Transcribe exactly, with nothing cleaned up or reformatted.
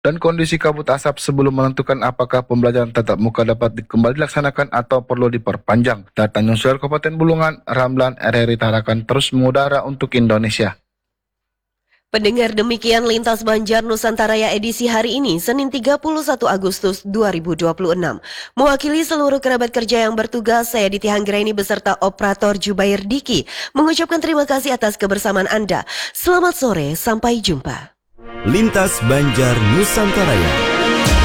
dan kondisi kabut asap sebelum menentukan apakah pembelajaran tatap muka dapat kembali dilaksanakan atau perlu diperpanjang. Dari Tanjung Suher, Kabupaten Bulungan, Ramlan, R R I Tarakan terus mengudara untuk Indonesia. Pendengar, demikian Lintas Banjar Nusantara ya edisi hari ini, Senin tiga puluh satu Agustus dua ribu dua puluh enam. Mewakili seluruh kerabat kerja yang bertugas, saya Diti Hanggraini beserta operator Jubair Diki mengucapkan terima kasih atas kebersamaan Anda. Selamat sore, sampai jumpa. Lintas Banjar Nusantara.